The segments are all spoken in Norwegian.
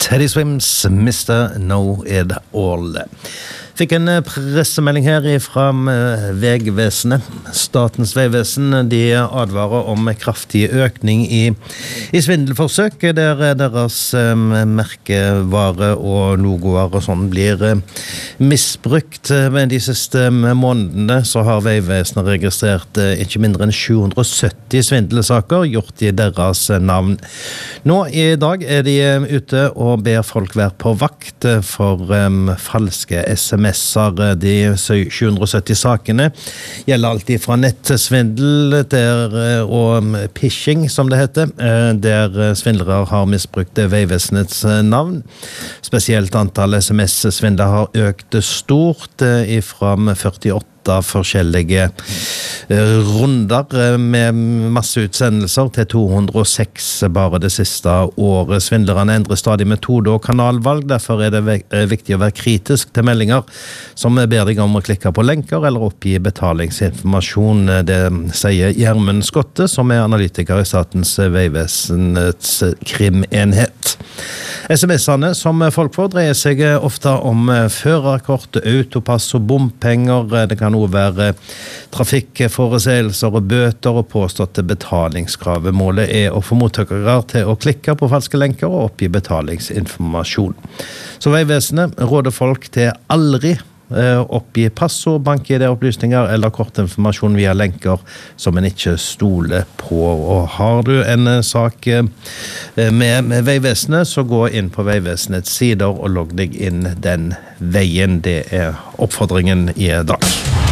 Teddy Swims, Mr. Know It All. Fikk en pressemelding her fra Vegvesenet. Statens vegvesen, de advarer om kraftig økning i svindelforsøk, der deres merkevare og logoer og sånn blir misbrukt. Men de siste månedene så har Vegvesenet registrert ikke mindre enn 770 svindelsaker gjort i deres navn. Nå i dag er de ute og ber folk være på vakt for falske SMS. De 770 sakene gjelder alltid fra nettsvindel og phishing, som det heter, der svindlere har misbrukt Vegvesenets navn. Spesielt antall SMS-svindler har økt stort fra 48 forskjellige runder med masse utsendelser til 206 bare det siste året. Svindlerne endrer stadig metode og kanalvalg, derfor er det viktig å være kritisk til meldinger som ber deg om å klikke på lenker eller oppgi betalingsinformasjon. Det sier Gjermund Skotte, som er analytiker i Statens vegvesenets krimenhet. SMS-ene som folk får dreier seg ofte om førerkort, autopass og bompenger. Det kan også være trafikkforseelser og bøter og påståtte betalingskrav. Målet er å få mottakere til å klikke på falske lenker og oppgi betalingsinformasjon. Så Vegvesenet råder folk til aldri oppgi passord, bank-ID-opplysninger eller kortinformasjon via lenker som en ikke stoler på. Og har du en sak med Vegvesenet, så gå inn på Vegvesenets sider og logg deg inn den veien. Det er oppfordringen i dag.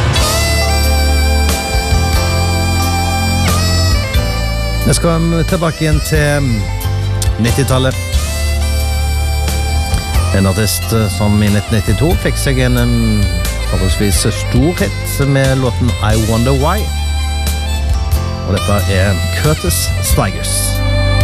Vi skal tilbake igjen til 90-tallet. En artist som i 1992 fikk seg en forholdsvis stor hit med låten I Wonder Why. Og dette er Curtis Stigers.